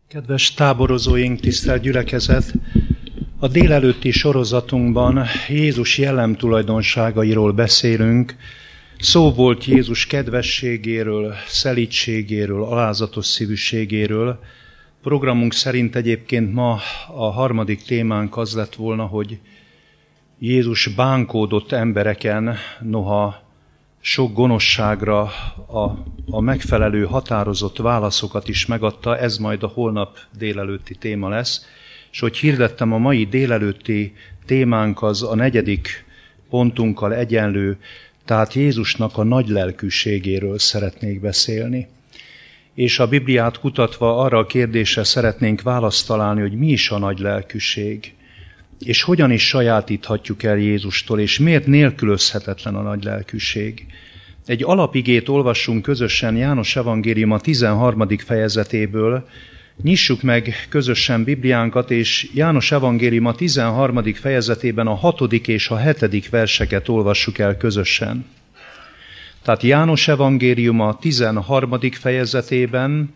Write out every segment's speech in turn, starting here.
Kedves táborozóink, tisztelt gyülekezet! A délelőtti sorozatunkban Jézus jellemtulajdonságairól beszélünk. Szó volt Jézus kedvességéről, szelídségéről, alázatos szívűségéről. Programunk szerint egyébként ma a harmadik témánk az lett volna, hogy Jézus bánkódott embereken, noha sok gonoszságra a megfelelő határozott válaszokat is megadta, ez majd a holnap délelőtti téma lesz. És hogy hirdettem, a mai délelőtti témánk az a negyedik pontunkkal egyenlő, tehát Jézusnak a nagy lelkűségéről szeretnék beszélni. És a Bibliát kutatva arra a kérdésre szeretnénk választ találni, hogy mi is a nagy lelkűség, és hogyan is sajátíthatjuk el Jézustól, és miért nélkülözhetetlen a nagy lelkűség. Egy alapigét olvassunk közösen János evangélium a 13. fejezetéből. Nyissuk meg közösen Bibliánkat, és János evangélium a 13. fejezetében a 6. és a 7. verseket olvassuk el közösen. Tehát János evangélium a 13. fejezetében,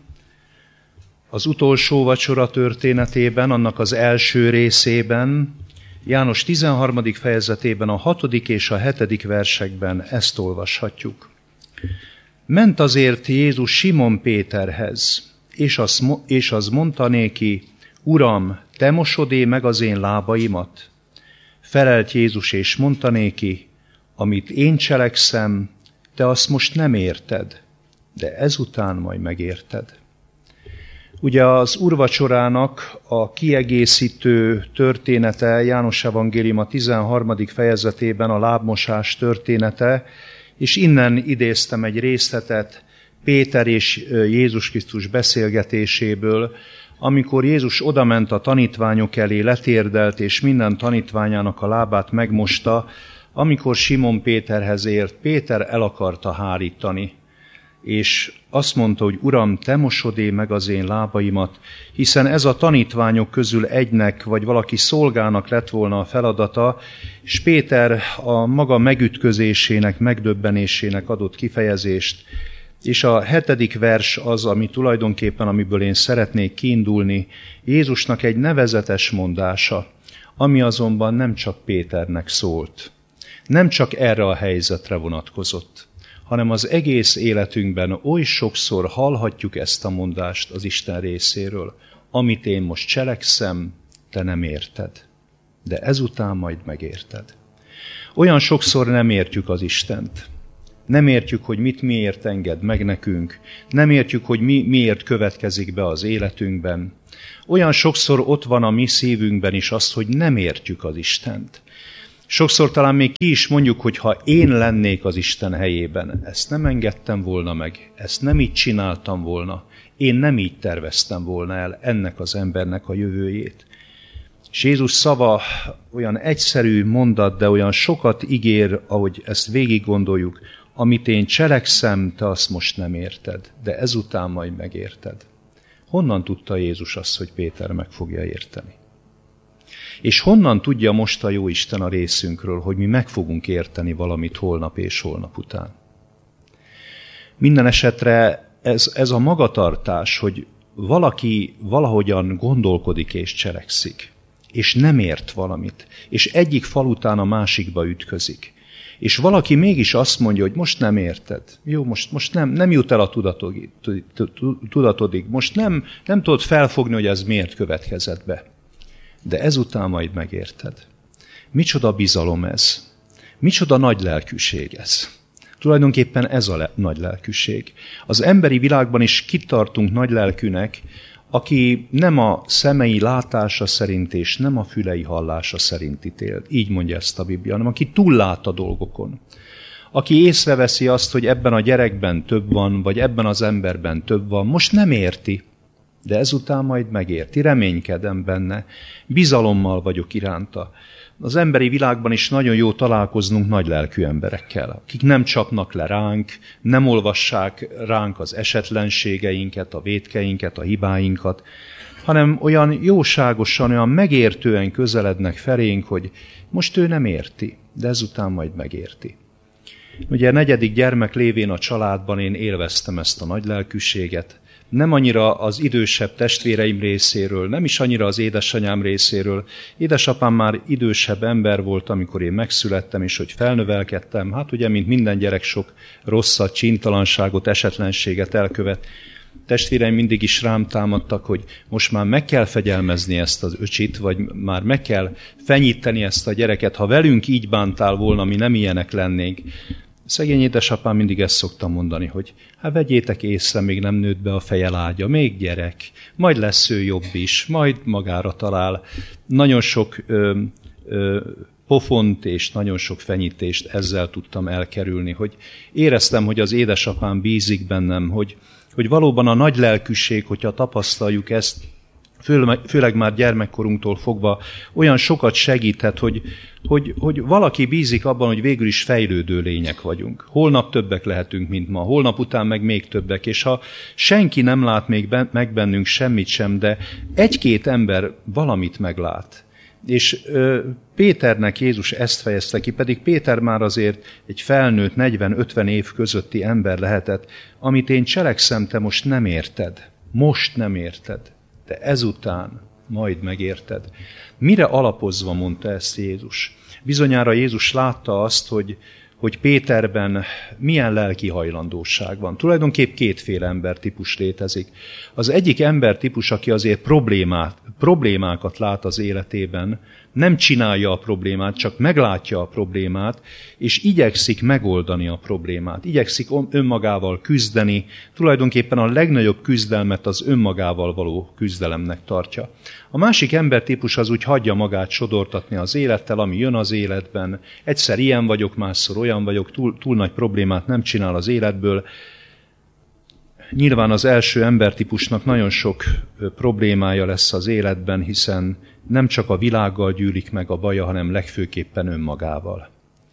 az utolsó vacsora történetében, annak az első részében, János 13. fejezetében a 6. és a 7. versekben ezt olvashatjuk. Ment azért Jézus Simon Péterhez, és az mondta néki: Uram, te mosod-e meg az én lábaimat? Felelt Jézus és mondta néki: Amit én cselekszem, te azt most nem érted, de ezután majd megérted. Ugye az úrvacsorának a kiegészítő története János evangélium a 13. fejezetében a lábmosás története, és innen idéztem egy részletet Péter és Jézus Krisztus beszélgetéséből, amikor Jézus odament a tanítványok elé, letérdelt, és minden tanítványának a lábát megmosta. Amikor Simon Péterhez ért, Péter el akarta hárítani, és azt mondta, hogy Uram, te mosod-e meg az én lábaimat, hiszen ez a tanítványok közül egynek, vagy valaki szolgának lett volna a feladata, és Péter a maga megütközésének, megdöbbenésének adott kifejezést. És a 7. vers az, ami tulajdonképpen, amiből én szeretnék kiindulni, Jézusnak egy nevezetes mondása, ami azonban nem csak Péternek szólt, nem csak erre a helyzetre vonatkozott, hanem az egész életünkben oly sokszor hallhatjuk ezt a mondást az Isten részéről: amit én most cselekszem, te nem érted, de ezután majd megérted. Olyan sokszor nem értjük az Istent. Nem értjük, hogy mit miért enged meg nekünk. Nem értjük, hogy miért következik be az életünkben. Olyan sokszor ott van a mi szívünkben is az, hogy nem értjük az Istent. Sokszor talán még ki is mondjuk, hogy ha én lennék az Isten helyében, ezt nem engedtem volna meg, ezt nem így csináltam volna, én nem így terveztem volna el ennek az embernek a jövőjét. És Jézus szava olyan egyszerű mondat, de olyan sokat ígér, ahogy ezt végig gondoljuk: amit én cselekszem, te azt most nem érted, de ezután majd megérted. Honnan tudta Jézus azt, hogy Péter meg fogja érteni? És honnan tudja most a Jóisten a részünkről, hogy mi meg fogunk érteni valamit holnap és holnap után? Minden esetre ez a magatartás, hogy valaki valahogyan gondolkodik és cselekszik, és nem ért valamit, és egyik fal után a másikba ütközik, és valaki mégis azt mondja, hogy most nem érted, jó, most nem jut el a tudatodig, most nem tudod felfogni, hogy ez miért következett be. De ezután majd megérted. Micsoda bizalom ez? Micsoda nagy lelkűség ez? Tulajdonképpen ez a nagy lelkűség. Az emberi világban is kitartunk nagy lelkűnek, aki nem a szemei látása szerint és nem a fülei hallása szerint ítél. Így mondja ezt a Biblia, hanem aki túllát a dolgokon. Aki észreveszi azt, hogy ebben a gyerekben több van, vagy ebben az emberben több van, most nem érti, de ezután majd megérti, reménykedem benne, bizalommal vagyok iránta. Az emberi világban is nagyon jó találkoznunk nagylelkű emberekkel, akik nem csapnak le ránk, nem olvassák ránk az esetlenségeinket, a vétkeinket, a hibáinkat, hanem olyan jóságosan, olyan megértően közelednek felénk, hogy most ő nem érti, de ezután majd megérti. Ugye 4. gyermek lévén a családban én élveztem ezt a nagylelkűséget, nem annyira az idősebb testvéreim részéről, nem is annyira az édesanyám részéről. Édesapám már idősebb ember volt, amikor én megszülettem, és hogy felnövelkedtem. Hát ugye, mint minden gyerek, sok rosszat, csintalanságot, esetlenséget elkövet. Testvéreim mindig is rám támadtak, hogy most már meg kell fegyelmezni ezt az öcsit, vagy már meg kell fenyíteni ezt a gyereket. Ha velünk így bántál volna, mi nem ilyenek lennénk. Szegény édesapám mindig ezt szokta mondani, hogy hát vegyétek észre, még nem nőtt be a feje lágya, még gyerek, majd lesz ő jobb is, majd magára talál. Nagyon sok pofont és nagyon sok fenyítést ezzel tudtam elkerülni, hogy éreztem, hogy az édesapám bízik bennem, hogy valóban a nagy lelkűség, hogyha tapasztaljuk ezt, főleg már gyermekkorunktól fogva olyan sokat segíthet, hogy valaki bízik abban, hogy végül is fejlődő lények vagyunk. Holnap többek lehetünk, mint ma, holnap után meg még többek, és ha senki nem lát még meg bennünk semmit sem, de egy-két ember valamit meglát. És Péternek Jézus ezt fejezte ki, pedig Péter már azért egy felnőtt 40-50 év közötti ember lehetett, amit én cselekszem, te most nem érted. Most nem érted. De ezután majd megérted. Mire alapozva mondta ezt Jézus? Bizonyára Jézus látta azt, hogy Péterben milyen lelki hajlandóság van. Tulajdonképp kétféle embertípus létezik. Az egyik embertípus, aki azért problémákat lát az életében, nem csinálja a problémát, csak meglátja a problémát, és igyekszik megoldani a problémát. Igyekszik önmagával küzdeni, tulajdonképpen a legnagyobb küzdelmet az önmagával való küzdelemnek tartja. A másik embertípus az úgy hagyja magát sodortatni az élettel, ami jön az életben. Egyszer ilyen vagyok, másszor olyan vagyok, túl nagy problémát nem csinál az életből. Nyilván az első embertípusnak nagyon sok problémája lesz az életben, hiszen nem csak a világgal gyűlik meg a baja, hanem legfőképpen önmagával.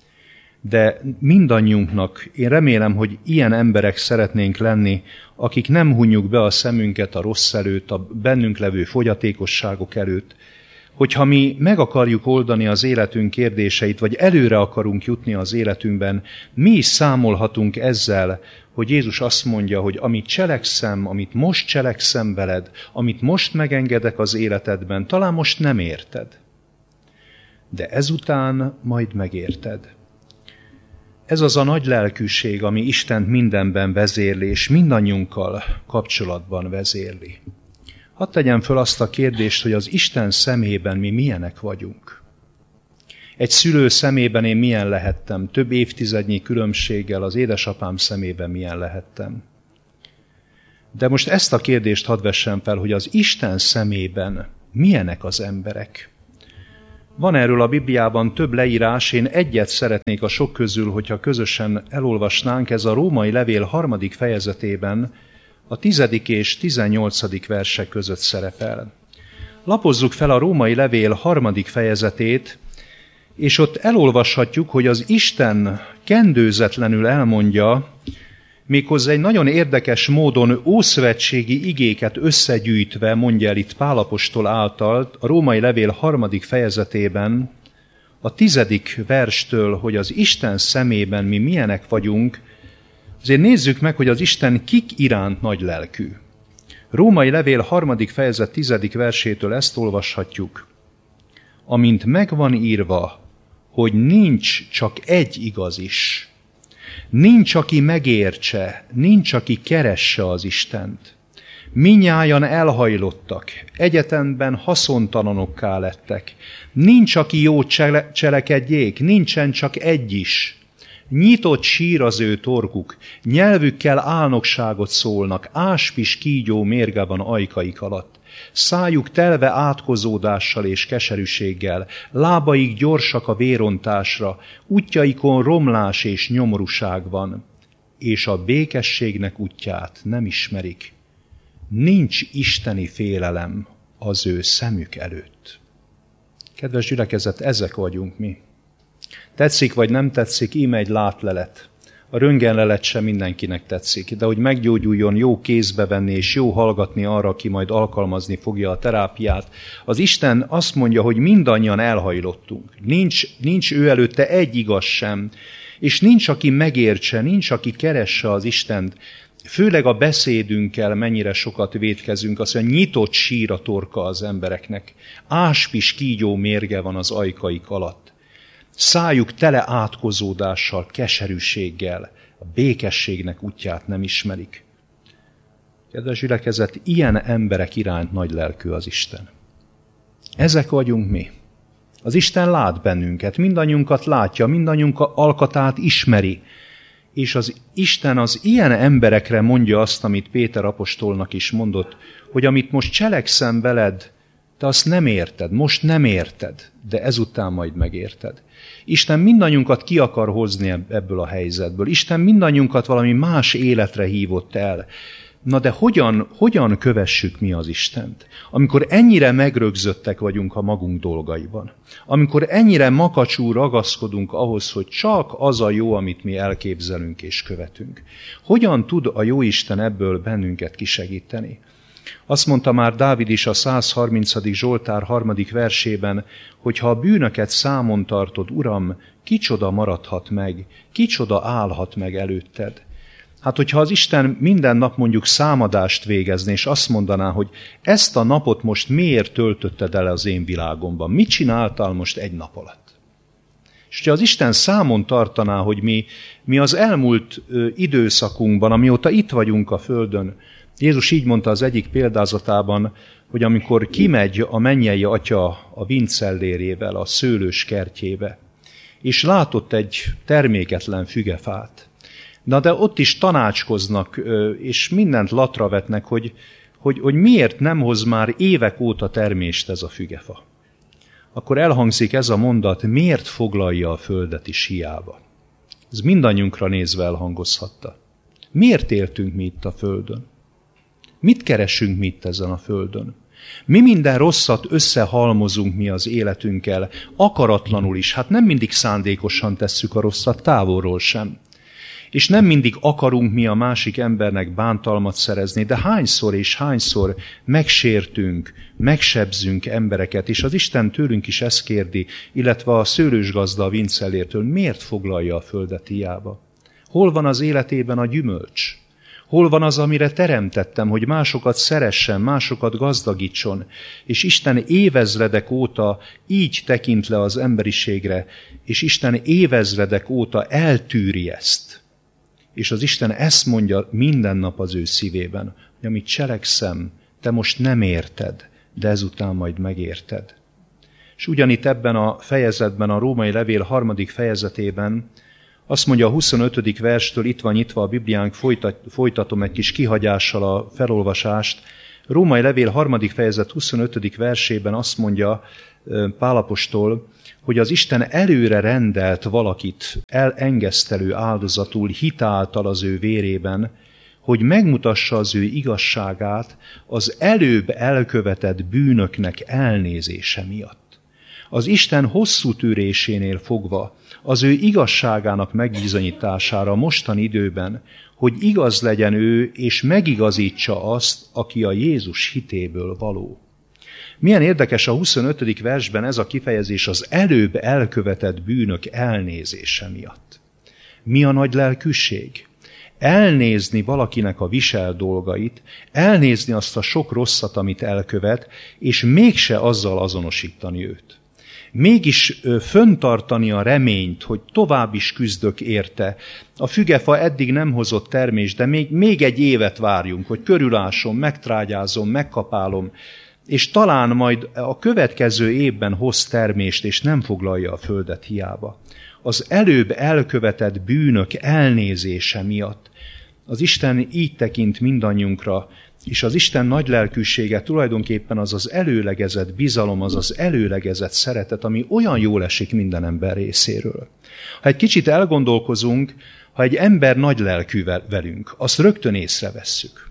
De mindannyiunknak, én remélem, hogy ilyen emberek szeretnénk lenni, akik nem hunjuk be a szemünket a rossz előtt, a bennünk levő fogyatékosságok előtt, hogyha mi meg akarjuk oldani az életünk kérdéseit, vagy előre akarunk jutni az életünkben, mi is számolhatunk ezzel, hogy Jézus azt mondja, hogy amit cselekszem, amit most cselekszem veled, amit most megengedek az életedben, talán most nem érted, de ezután majd megérted. Ez az a nagy lelkűség, ami Istent mindenben vezérli, és mindannyiunkkal kapcsolatban vezérli. Hadd tegyem föl azt a kérdést, hogy az Isten szemében mi milyenek vagyunk. Egy szülő szemében én milyen lehettem, több évtizednyi különbséggel az édesapám szemében milyen lehettem. De most ezt a kérdést hadd vessem fel, hogy az Isten szemében milyenek az emberek. Van erről a Bibliában több leírás, én egyet szeretnék a sok közül, hogyha közösen elolvasnánk, ez a Római Levél 3. fejezetében, a 10. és 18. versek között szerepel. Lapozzuk fel a Római Levél 3. fejezetét, és ott elolvashatjuk, hogy az Isten kendőzetlenül elmondja, méghozzá egy nagyon érdekes módon ószövetségi igéket összegyűjtve mondja el itt Pál apostol által a Római Levél 3. fejezetében, a 10. verstől, hogy az Isten szemében mi milyenek vagyunk. Azért nézzük meg, hogy az Isten kik iránt nagy lelkű. Római Levél 3. fejezet 10. versétől ezt olvashatjuk. Amint megvan írva, hogy nincs csak egy igaz is. Nincs, aki megértse, nincs, aki keresse az Istent. Mindnyájan elhajlottak, egyetemben haszontalanokká lettek. Nincs, aki jót cselekedjék, nincsen csak egy is. Nyitott sír az ő torkuk, nyelvükkel álnokságot szólnak, áspis kígyó mérge van ajkaik alatt. Szájuk telve átkozódással és keserűséggel, lábaik gyorsak a vérontásra, útjaikon romlás és nyomorúság van, és a békességnek útját nem ismerik. Nincs isteni félelem az ő szemük előtt. Kedves gyülekezet, ezek vagyunk mi. Tetszik vagy nem tetszik, íme egy látlelet. A röntgenlelet sem mindenkinek tetszik, de hogy meggyógyuljon, jó kézbe venni és jó hallgatni arra, aki majd alkalmazni fogja a terápiát. Az Isten azt mondja, hogy mindannyian elhajlottunk. Nincs ő előtte egy igaz sem, és nincs, aki megértse, nincs, aki keresse az Istent. Főleg a beszédünkkel mennyire sokat vétkezünk, azt mondja, nyitott sír a torka az embereknek. Áspis kígyó mérge van az ajkaik alatt. Szájuk tele átkozódással, keserűséggel, a békességnek útját nem ismerik. Kedves gyülekezet, ilyen emberek iránt nagy lelkű az Isten. Ezek vagyunk mi. Az Isten lát bennünket, mindannyiunkat látja, mindannyiunk alkatát ismeri. És az Isten az ilyen emberekre mondja azt, amit Péter apostolnak is mondott, hogy amit most cselekszem veled, te azt nem érted, most nem érted, de ezután majd megérted. Isten mindannyiunkat ki akar hozni ebből a helyzetből. Isten mindannyiunkat valami más életre hívott el. Na de hogyan kövessük mi az Istent? Amikor ennyire megrögzöttek vagyunk a magunk dolgaiban. Amikor ennyire makacsul ragaszkodunk ahhoz, hogy csak az a jó, amit mi elképzelünk és követünk. Hogyan tud a Jóisten ebből bennünket kisegíteni? Azt mondta már Dávid is a 130. Zsoltár 3. versében, hogy ha a bűnöket számon tartod, Uram, kicsoda maradhat meg, kicsoda állhat meg előtted. Hát, hogyha az Isten minden nap mondjuk számadást végezné, és azt mondaná, hogy ezt a napot most miért töltötted el az én világomban? Mit csináltál most egy nap alatt? És hogyha az Isten számon tartaná, hogy mi az elmúlt időszakunkban, amióta itt vagyunk a földön, Jézus így mondta az egyik példázatában, hogy amikor kimegy a mennyei atya a vincellérével, a szőlős kertjébe, és látott egy terméketlen fügefát, na de ott is tanácskoznak, és mindent latra vetnek, hogy miért nem hoz már évek óta termést ez a fügefa. Akkor elhangzik ez a mondat, miért foglalja a földet is hiába. Ez mindannyiunkra nézve elhangozhatta. Miért éltünk mi itt a földön? Mit keresünk mi itt ezen a földön? Mi minden rosszat összehalmozunk mi az életünkkel, akaratlanul is, hát nem mindig szándékosan tesszük a rosszat, távolról sem. És nem mindig akarunk mi a másik embernek bántalmat szerezni, de hányszor és hányszor megsértünk, megsebzünk embereket, és az Isten tőlünk is ezt kérdi, illetve a szőlősgazda a vincellértől, miért foglalja a földet hiába? Hol van az életében a gyümölcs? Hol van az, amire teremtettem, hogy másokat szeressen, másokat gazdagítson, és Isten évezredek óta így tekint le az emberiségre, és Isten évezredek óta eltűri ezt. És az Isten ezt mondja minden nap az ő szívében, hogy amit cselekszem, te most nem érted, de ezután majd megérted. És ugyanitt ebben a fejezetben, a Római Levél 3. fejezetében azt mondja a 25. verstől, itt van nyitva a Bibliánk, folytatom egy kis kihagyással a felolvasást. Római Levél 3. fejezet 25. versében azt mondja Pál apostol, hogy az Isten előre rendelt valakit elengesztelő áldozatul hitáltal az ő vérében, hogy megmutassa az ő igazságát az előbb elkövetett bűnöknek elnézése miatt. Az Isten hosszú tűrésénél fogva az ő igazságának megbizonyítására mostani időben, hogy igaz legyen ő, és megigazítsa azt, aki a Jézus hitéből való. Milyen érdekes a 25. versben ez a kifejezés az előbb elkövetett bűnök elnézése miatt. Mi a nagy lelkűség? Elnézni valakinek a visel dolgait, elnézni azt a sok rosszat, amit elkövet, és mégse azzal azonosítani őt. Mégis föntartani a reményt, hogy tovább is küzdök érte. A fügefa eddig nem hozott termést, de még egy évet várjunk, hogy körülásom, megtrágyázom, megkapálom, és talán majd a következő évben hoz termést, és nem foglalja a földet hiába. Az előbb elkövetett bűnök elnézése miatt az Isten így tekint mindannyiunkra, és az Isten nagy lelkűsége tulajdonképpen az az előlegezett bizalom, az az előlegezett szeretet, ami olyan jól esik minden ember részéről. Ha egy kicsit elgondolkozunk, ha egy ember nagy lelkű velünk, azt rögtön észrevesszük.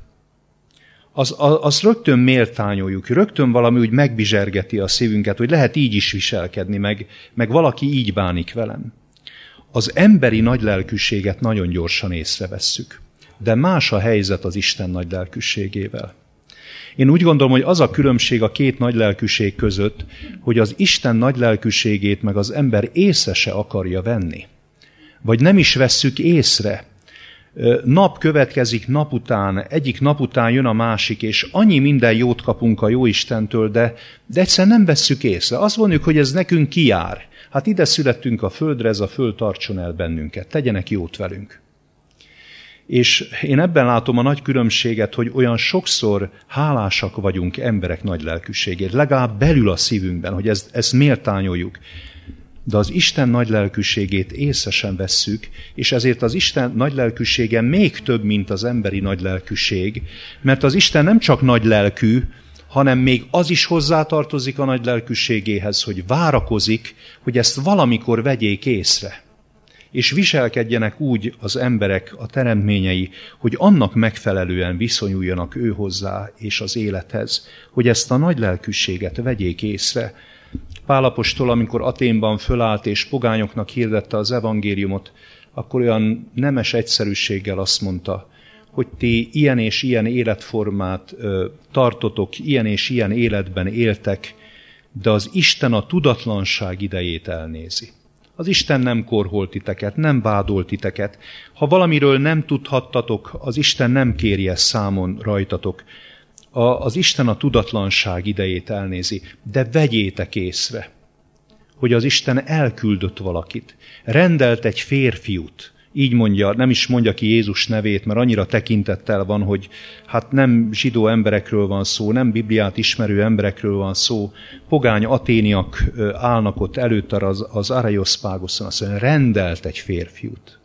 Azt rögtön méltányoljuk, rögtön valami úgy megbizsergeti a szívünket, hogy lehet így is viselkedni, meg valaki így bánik velem. Az emberi nagy lelkűséget nagyon gyorsan észrevesszük. De más a helyzet az Isten nagy lelkűségével. Én úgy gondolom, hogy az a különbség a két nagy lelkűség között, hogy az Isten nagy lelkűségét meg az ember észre se akarja venni. Vagy nem is vesszük észre. Nap következik nap után, egyik nap után jön a másik, és annyi minden jót kapunk a Jóistentől, de egyszerűen nem vesszük észre. Azt mondjuk, hogy ez nekünk kijár. Hát ide születtünk a földre, ez a föld tartson el bennünket, tegyenek jót velünk. És én ebben látom a nagy különbséget, hogy olyan sokszor hálásak vagyunk emberek nagy lelkűségért, legalább belül a szívünkben, hogy ezt méltányoljuk. De az Isten nagy lelkűségét észre sem vesszük, és ezért az Isten nagy lelkűsége még több, mint az emberi nagy lelkűség, mert az Isten nem csak nagy lelkű, hanem még az is hozzátartozik a nagy lelkűségéhez, hogy várakozik, hogy ezt valamikor vegyék észre. És viselkedjenek úgy az emberek, a teremtményei, hogy annak megfelelően viszonyuljanak ő hozzá és az élethez, hogy ezt a nagy lelkűséget vegyék észre. Pál apostol, amikor Athénban fölállt és pogányoknak hirdette az evangéliumot, akkor olyan nemes egyszerűséggel azt mondta, hogy ti ilyen és ilyen életformát tartotok, ilyen és ilyen életben éltek, de az Isten a tudatlanság idejét elnézi. Az Isten nem korhol titeket, nem vádol titeket. Ha valamiről nem tudhattatok, az Isten nem kéri ezt számon rajtatok. Az Isten a tudatlanság idejét elnézi, de vegyétek észre, hogy az Isten elküldött valakit, rendelt egy férfiút, így mondja, nem is mondja ki Jézus nevét, mert annyira tekintettel van, hogy hát nem zsidó emberekről van szó, nem Bibliát ismerő emberekről van szó, pogány aténiak állnak ott előtte az Areiospágoszon, azt mondja, rendelt egy férfiút,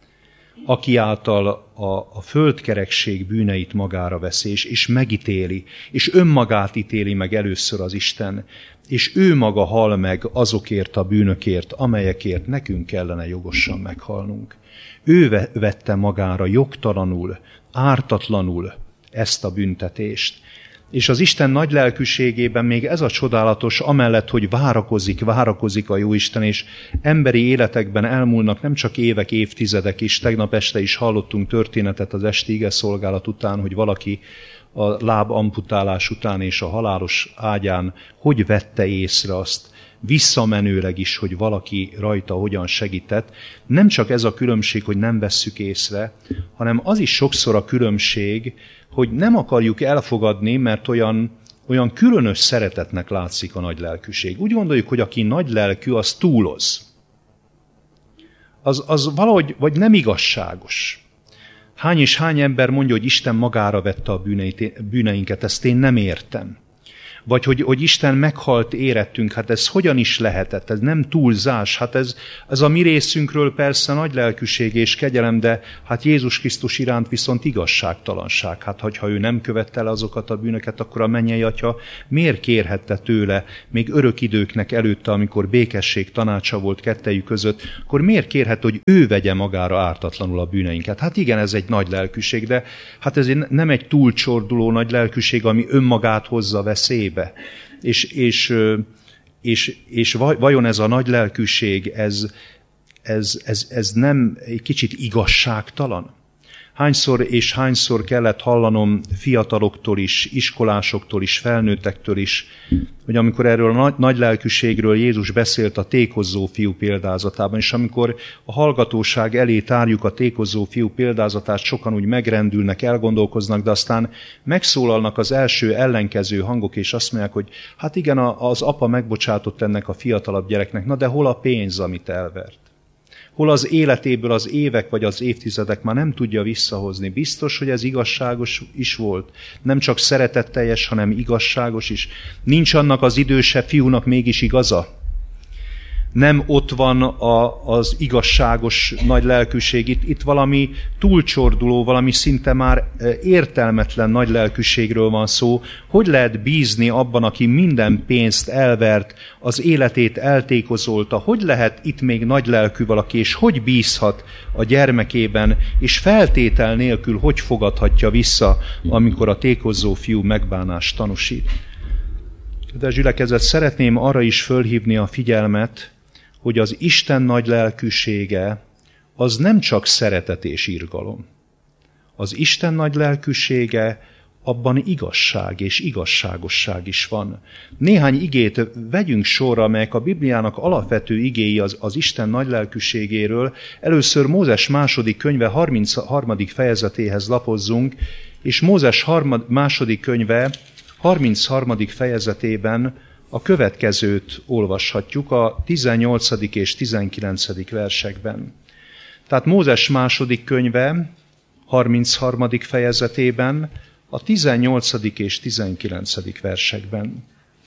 aki által a földkerekség bűneit magára veszi, és megítéli, és önmagát ítéli meg először az Isten, és ő maga hal meg azokért a bűnökért, amelyekért nekünk kellene jogosan meghalnunk. Ő vette magára jogtalanul, ártatlanul ezt a büntetést. És az Isten nagy lelkűségében még ez a csodálatos, amellett, hogy várakozik a Jóisten, és emberi életekben elmúlnak nem csak évek, évtizedek is. Tegnap este is hallottunk történetet az esti ige szolgálat után, hogy valaki a láb amputálás után és a halálos ágyán hogy vette észre azt, visszamenőleg is, hogy valaki rajta hogyan segített. Nem csak ez a különbség, hogy nem vesszük észre, hanem az is sokszor a különbség, hogy nem akarjuk elfogadni, mert olyan különös szeretetnek látszik a nagy lelkűség. Úgy gondoljuk, hogy aki nagy lelkű, az túloz. Az valahogy vagy nem igazságos. Hány és hány ember mondja, hogy Isten magára vette a bűneinket, ezt én nem értem. Vagy hogy Isten meghalt érettünk, hát ez hogyan is lehetett, ez nem túlzás, hát ez a mi részünkről persze nagy lelkűség és kegyelem, de hát Jézus Krisztus iránt viszont igazságtalanság. Hát ha ő nem követte le azokat a bűnöket, akkor a mennyei Atya miért kérhette tőle, még örök időknek előtte, amikor békesség tanácsa volt kettejük között, akkor miért kérhette, hogy ő vegye magára ártatlanul a bűneinket? Hát igen, ez egy nagy lelkűség, de hát ez nem egy túlcsorduló nagy lelkűség, ami önmagát hozza veszélybe. És vajon ez a nagy lelkűség, ez nem egy kicsit igazságtalan? Hányszor kellett hallanom fiataloktól is, iskolásoktól is, felnőttektől is, hogy amikor erről a nagy lelkűségről Jézus beszélt a tékozzó fiú példázatában, és amikor a hallgatóság elé tárjuk a tékozzó fiú példázatát, sokan úgy megrendülnek, elgondolkoznak, de aztán megszólalnak az első ellenkező hangok, és azt mondják, hogy hát igen, az apa megbocsátott ennek a fiatalabb gyereknek, na de hol a pénz, amit elvert? Hol az életéből az évek vagy az évtizedek már nem tudja visszahozni. Biztos, hogy ez igazságos is volt. Nem csak szeretetteljes, hanem igazságos is. Nincs annak az idősebb fiúnak mégis igaza? Nem ott van az igazságos nagy lelkűség. Itt valami túlcsorduló, valami szinte már értelmetlen nagy lelkűségről van szó. Hogy lehet bízni abban, aki minden pénzt elvert, az életét eltékozolta? Hogy lehet itt még nagy lelkű valaki, és hogy bízhat a gyermekében, és feltétel nélkül hogy fogadhatja vissza, amikor a tékozó fiú megbánást tanúsít? De gyülekezet, szeretném arra is fölhívni a figyelmet, hogy az Isten nagy lelkűsége az nem csak szeretet és irgalom. Az Isten nagy lelkűsége abban igazság és igazságosság is van. Néhány igét vegyünk sorra, amelyek a Bibliának alapvető igéi az Isten nagylelkűségéről. Először Mózes második könyve 33. fejezetéhez lapozzunk, és Mózes második könyve 33. fejezetében a következőt olvashatjuk a 18. és 19. versekben. Tehát Mózes második könyve 33. fejezetében a 18. és 19. versekben.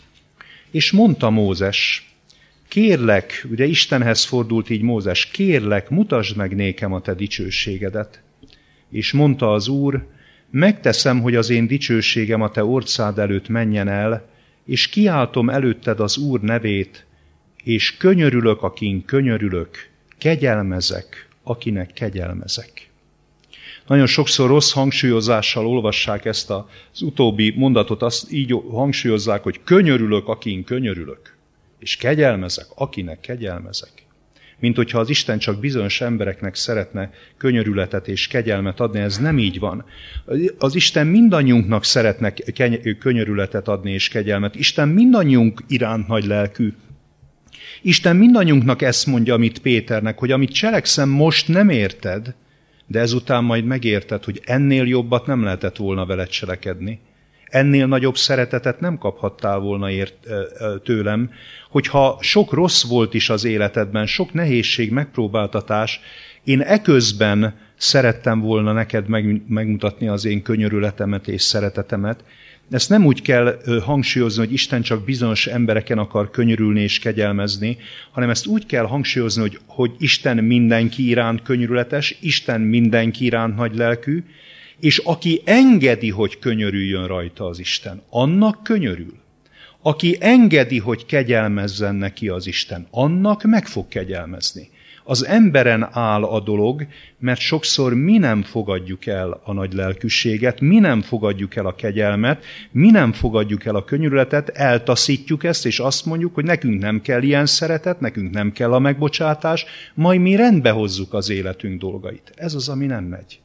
És mondta Mózes, kérlek, ugye Istenhez fordult így Mózes, kérlek, mutasd meg nékem a te dicsőségedet. És mondta az Úr, megteszem, hogy az én dicsőségem a te orcád előtt menjen el, és kiáltom előtted az Úr nevét, és könyörülök, akin könyörülök, kegyelmezek, akinek kegyelmezek. Nagyon sokszor rossz hangsúlyozással olvassák ezt az utóbbi mondatot, azt így hangsúlyozzák, hogy könyörülök, akin könyörülök, és kegyelmezek, akinek kegyelmezek. Mint hogyha az Isten csak bizonyos embereknek szeretne könyörületet és kegyelmet adni, ez nem így van. Az Isten mindannyiunknak szeretne könyörületet adni és kegyelmet. Isten mindannyiunk iránt nagy lelkű. Isten mindannyiunknak ezt mondja, amit Péternek, hogy amit cselekszem most nem érted, de ezután majd megérted, hogy ennél jobbat nem lehetett volna veled cselekedni. Ennél nagyobb szeretetet nem kaphattál volna tőlem, hogyha sok rossz volt is az életedben, sok nehézség, megpróbáltatás, én eközben szerettem volna neked megmutatni az én könyörületemet és szeretetemet. Ezt nem úgy kell hangsúlyozni, hogy Isten csak bizonyos embereken akar könyörülni és kegyelmezni, hanem ezt úgy kell hangsúlyozni, hogy Isten mindenki iránt könyörületes, Isten mindenki iránt nagylelkű, és aki engedi, hogy könyörüljön rajta az Isten, annak könyörül. Aki engedi, hogy kegyelmezzen neki az Isten, annak meg fog kegyelmezni. Az emberen áll a dolog, mert sokszor mi nem fogadjuk el a nagy lelkűséget, mi nem fogadjuk el a kegyelmet, mi nem fogadjuk el a könyörületet, eltaszítjuk ezt, és azt mondjuk, hogy nekünk nem kell ilyen szeretet, nekünk nem kell a megbocsátás, majd mi rendbe hozzuk az életünk dolgait. Ez az, ami nem megy.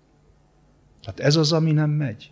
Tehát ez az, ami nem megy.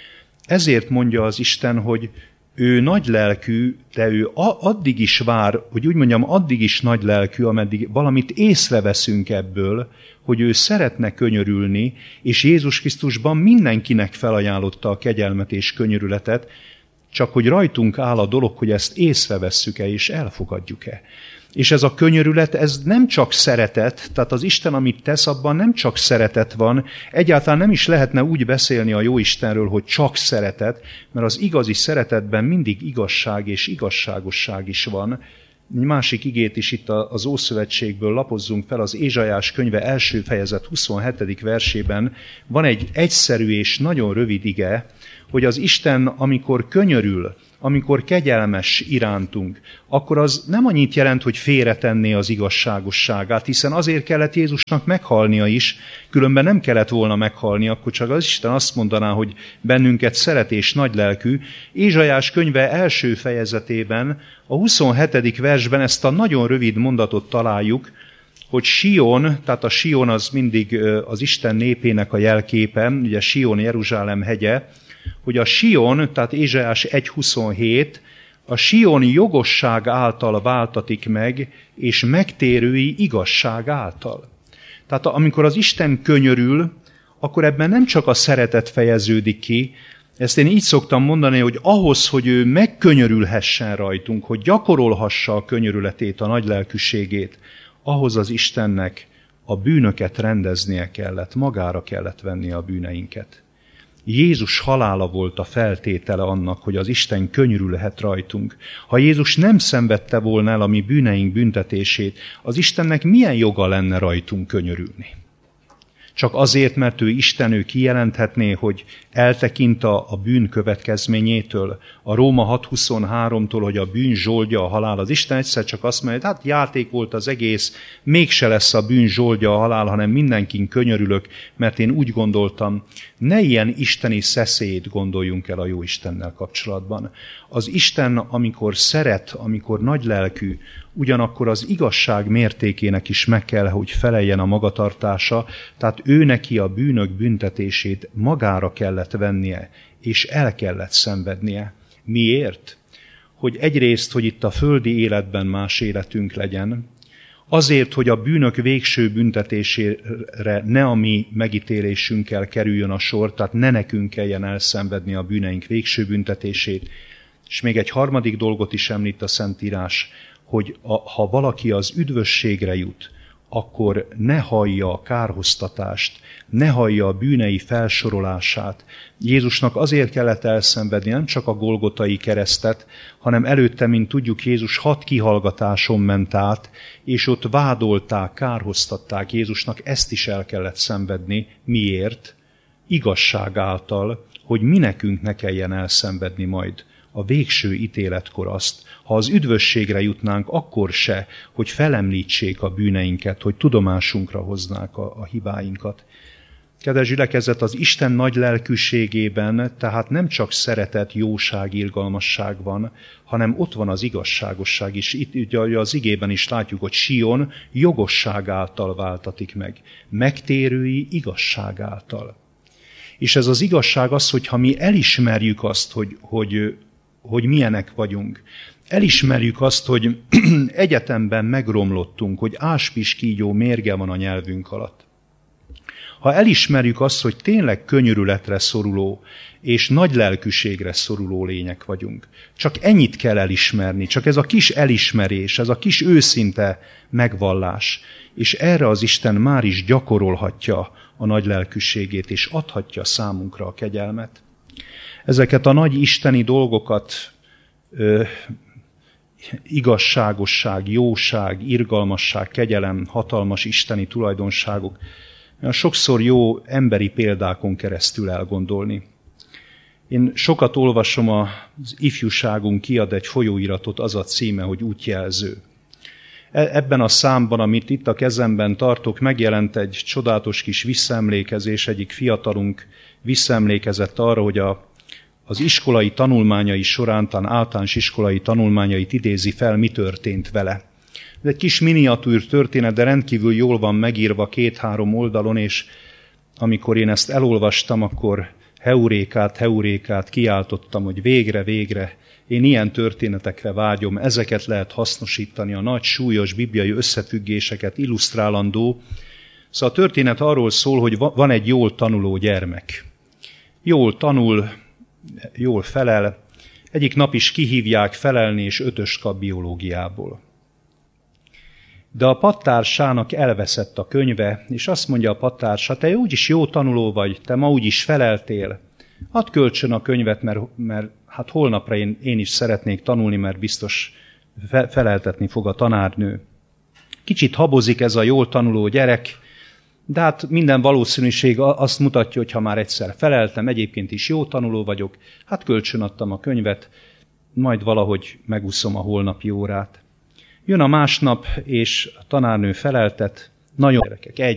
Ezért mondja az Isten, hogy ő nagy lelkű, de ő addig is vár, hogy úgy mondjam, addig is nagy lelkű, ameddig valamit észreveszünk ebből, hogy ő szeretne könyörülni, és Jézus Krisztusban mindenkinek felajánlotta a kegyelmet és könyörületet, csak hogy rajtunk áll a dolog, hogy ezt észrevesszük-e és elfogadjuk-e. És ez a könyörület, ez nem csak szeretet, tehát az Isten, amit tesz, abban nem csak szeretet van, egyáltalán nem is lehetne úgy beszélni a jó Istenről, hogy csak szeretet, mert az igazi szeretetben mindig igazság és igazságosság is van. Egy másik igét is itt az Ószövetségből lapozzunk fel, az Ézsaiás könyve első fejezet 27. versében van egy egyszerű és nagyon rövid ige, hogy az Isten, amikor könyörül, amikor kegyelmes irántunk, akkor az nem annyit jelent, hogy félretenné az igazságosságát, hiszen azért kellett Jézusnak meghalnia is, különben nem kellett volna meghalni, akkor csak az Isten azt mondaná, hogy bennünket szeret és nagylelkű. Ézsaiás könyve első fejezetében, a 27. versben ezt a nagyon rövid mondatot találjuk, hogy Sion, tehát a Sion az mindig az Isten népének a jelképe, ugye Sion Jeruzsálem hegye, hogy a Sion, tehát Ézsaiás 1.27, a Sion jogosság által váltatik meg, és megtérői igazság által. Tehát amikor az Isten könyörül, akkor ebben nem csak a szeretet fejeződik ki, ezt én így szoktam mondani, hogy ahhoz, hogy ő megkönyörülhessen rajtunk, hogy gyakorolhassa a könyörületét, a nagylelkűségét, ahhoz az Istennek a bűnöket rendeznie kellett, magára kellett vennie a bűneinket. Jézus halála volt a feltétele annak, hogy az Isten könyörülhet rajtunk. Ha Jézus nem szenvedte volna el a mi bűneink büntetését, az Istennek milyen joga lenne rajtunk könyörülni? Csak azért, mert ő Isten, ő kijelenthetné, hogy eltekint a bűn következményétől, a Róma 6.23-tól, hogy a bűn zsoldja a halál. Az Isten egyszer csak azt mondja, hogy hát játék volt az egész, mégse lesz a bűn zsoldja a halál, hanem mindenkin könyörülök, mert én úgy gondoltam. Ne ilyen isteni szeszélyt gondoljunk el a jó Istennel kapcsolatban. Az Isten, amikor szeret, amikor nagylelkű, ugyanakkor az igazság mértékének is meg kell, hogy feleljen a magatartása, tehát ő neki a bűnök büntetését magára kellett vennie, és el kellett szenvednie. Miért? Hogy egyrészt, hogy itt a földi életben más életünk legyen, azért, hogy a bűnök végső büntetésére ne a mi megítélésünkkel kerüljön a sor, tehát ne nekünk kelljen elszenvedni a bűneink végső büntetését. És még egy harmadik dolgot is említ a Szentírás, hogy ha valaki az üdvösségre jut, akkor ne hallja a kárhoztatást, ne hallja a bűnei felsorolását. Jézusnak azért kellett elszenvedni nem csak a Golgotai keresztet, hanem előtte, mint tudjuk, Jézus 6 kihallgatáson ment át, és ott vádolták, kárhoztatták Jézusnak, ezt is el kellett szenvedni. Miért? Igazság által, hogy mi nekünk ne kelljen elszenvedni majd a végső ítéletkor azt, ha az üdvösségre jutnánk, akkor se, hogy felemlítsék a bűneinket, hogy tudomásunkra hoznák a hibáinkat. Kedves gyülekezet, az Isten nagy lelkűségében tehát nem csak szeretet, jóság, irgalmasság van, hanem ott van az igazságosság is. Itt az igében is látjuk, hogy Sion jogosság által váltatik meg, megtérői igazság által. És ez az igazság az, hogyha mi elismerjük azt, hogy milyenek vagyunk. Elismerjük azt, hogy egyetemben megromlottunk, hogy áspiskígyó mérge van a nyelvünk alatt. Ha elismerjük azt, hogy tényleg könyörületre szoruló és nagy lelkűségre szoruló lények vagyunk, csak ennyit kell elismerni, csak ez a kis elismerés, ez a kis őszinte megvallás, és erre az Isten már is gyakorolhatja a nagy lelkűségét, és adhatja számunkra a kegyelmet. Ezeket a nagy isteni dolgokat, igazságosság, jóság, irgalmasság, kegyelem, hatalmas isteni tulajdonságok, sokszor jó emberi példákon keresztül elgondolni. Én sokat olvasom, az ifjúságunk kiad egy folyóiratot, az a címe, hogy Útjelző. Ebben a számban, amit itt a kezemben tartok, megjelent egy csodálatos kis visszaemlékezés, egyik fiatalunk visszaemlékezett arra, hogy az iskolai tanulmányai során, talán általános iskolai tanulmányait idézi fel, mi történt vele. Ez egy kis miniatűr történet, de rendkívül jól van megírva 2-3 oldalon, és amikor én ezt elolvastam, akkor heurékát kiáltottam, hogy végre, én ilyen történetekre vágyom, ezeket lehet hasznosítani, a nagy, súlyos bibliai összefüggéseket illusztrálandó. Szóval a történet arról szól, hogy van egy jól tanuló gyermek. Jól tanul, jól felel, egyik nap is kihívják felelni, és 5-öst kap biológiából. De a pattársának elveszett a könyve, és azt mondja a pattársa, te úgyis jó tanuló vagy, te ma úgyis feleltél, add kölcsön a könyvet, mert hát holnapra én is szeretnék tanulni, mert biztos feleltetni fog a tanárnő. Kicsit habozik ez a jól tanuló gyerek, de hát minden valószínűség azt mutatja, hogy ha már egyszer feleltem, egyébként is jó tanuló vagyok, hát kölcsön adtam a könyvet, majd valahogy megúszom a holnapi órát. Jön a másnap, és a tanárnő feleltet, nagyon gyerekek,